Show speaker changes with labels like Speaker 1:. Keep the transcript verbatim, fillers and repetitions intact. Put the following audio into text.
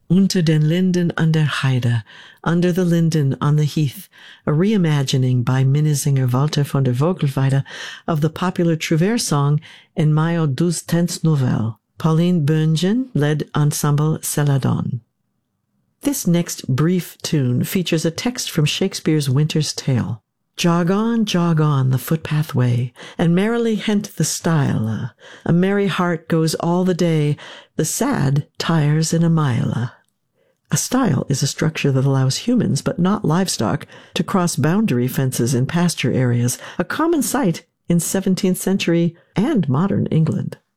Speaker 1: Unter den Linden an der Heide, Under the Linden on the Heath, a reimagining by Minnesinger Walter von der Vogelweide of the popular Trouvère song En Mayo douze Tents Nouvelles. Pauline Boingen led Ensemble Celadon. This next brief tune features a text from Shakespeare's Winter's Tale. Jog on, jog on the footpath way, and merrily hent the stile. A merry heart goes all the day, the sad tires in a mile. A stile is a structure that allows humans, but not livestock, to cross boundary fences in pasture areas, a common sight in seventeenth century and modern England.